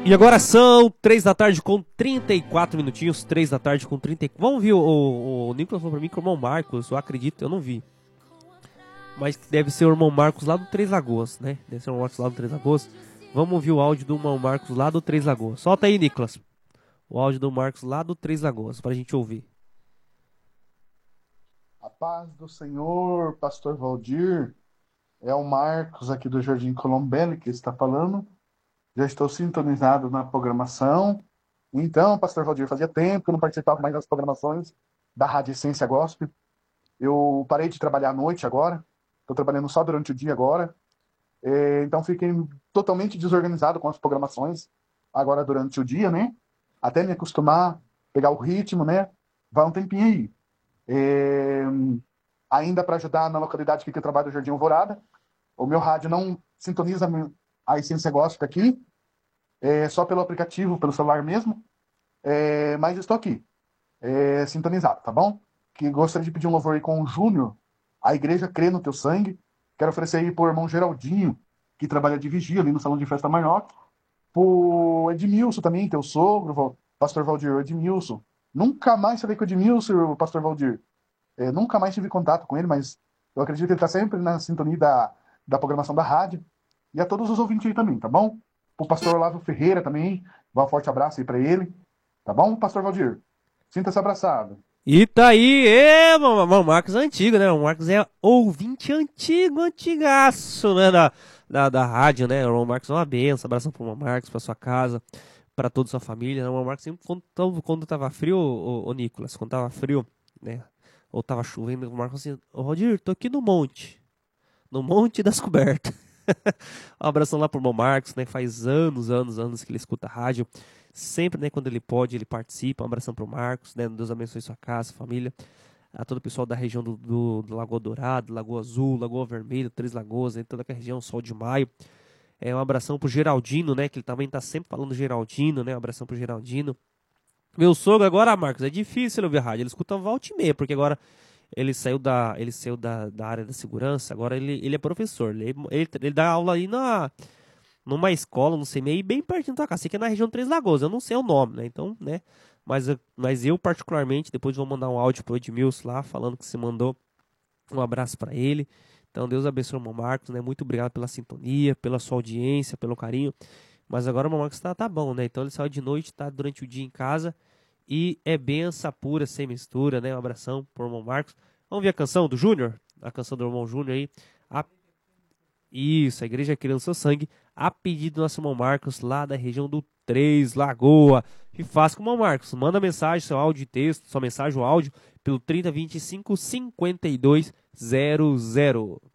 E agora são 3 da tarde com 34 minutinhos, 3 da tarde com 34. Vamos ver, o Nicolas falou pra mim que o irmão Marcos, eu acredito, eu não vi. Mas deve ser o irmão Marcos lá do Três Lagoas, né? Deve ser o irmão Marcos lá do Três Lagoas. Vamos ouvir o áudio do irmão Marcos lá do Três Lagoas. Solta aí, Nicolas. O áudio do Marcos lá do Três Lagoas, pra gente ouvir. A paz do Senhor, pastor Valdir. É o Marcos aqui do Jardim Colombelli que está falando. Já estou sintonizado na programação. Então, pastor Valdir, fazia tempo que eu não participava mais das programações da Rádio Essência Gospel. Eu parei de trabalhar à noite agora. Estou trabalhando só durante o dia agora. Então, fiquei totalmente desorganizado com as programações agora durante o dia, né? Até me acostumar, pegar o ritmo, né? Vai um tempinho aí. Ainda para ajudar na localidade que eu trabalho, Jardim Alvorada, o meu rádio não sintoniza a Essência Gospel aqui, só pelo aplicativo, pelo celular mesmo, mas estou aqui, sintonizado, tá bom? Que gostaria de pedir um louvor aí com o Júnior, a igreja crê no teu sangue. Quero oferecer aí pro irmão Geraldinho, que trabalha de vigia ali no Salão de Festa Maior, pro Edmilson também, teu sogro, pastor Valdir, Edmilson. Nunca mais falei com o Edmilson, pastor Valdir. Nunca mais tive contato com ele, mas eu acredito que ele está sempre na sintonia da programação da rádio. E a todos os ouvintes aí também, tá bom? O pastor Olavo Ferreira também, dá um forte abraço aí para ele. Tá bom, pastor Valdir? Sinta-se abraçado. E tá aí, o Marcos é antigo, né? O Marcos é ouvinte antigo, antigaço, né? Da rádio, né? O Marcos é uma benção. Abração pro Marcos, pra sua casa, pra toda a sua família. O Marcos sempre, quando tava frio, o Nicolas, quando tava frio, né? Ou tava chovendo, o Marcos assim, ô Rodir, tô aqui no Monte das Cobertas. Um abração lá pro irmão Marcos, né? Faz anos que ele escuta rádio. Sempre, né, quando ele pode, ele participa. Um abração pro Marcos, né? Deus abençoe sua casa, família. A todo o pessoal da região do Lagoa Dourado, Lagoa Azul, Lagoa Vermelha, Três Lagoas, né, toda a região, Sol de Maio. Um abração pro Geraldino, né? Que ele também tá sempre falando Geraldino, né? Um abração pro Geraldino. Meu sogro agora, Marcos, é difícil ele ouvir rádio. Ele escuta volta e meia, porque agora ele saiu da área da segurança. Agora ele é professor. Ele dá aula aí numa escola, não sei, meio bem pertinho da casa. Sei que é na região de Três Lagoas, eu não sei o nome, né? Então, né? Mas eu, particularmente, depois vou mandar um áudio pro Edmilson lá, falando que você mandou um abraço para ele. Então, Deus abençoe o irmão Marcos, né? Muito obrigado pela sintonia, pela sua audiência, pelo carinho. Mas agora o irmão Marcos tá bom, né? Então ele saiu de noite, tá durante o dia em casa. E é benção pura, sem mistura, né? Um abração pro irmão Marcos. Vamos ver a canção do Júnior? A canção do irmão Júnior aí. Isso, a igreja criando seu sangue, a pedido do nosso irmão Marcos, lá da região do Três Lagoa. E faz com o irmão Marcos, manda mensagem, seu áudio e texto, sua mensagem ou áudio, pelo 3025 5200.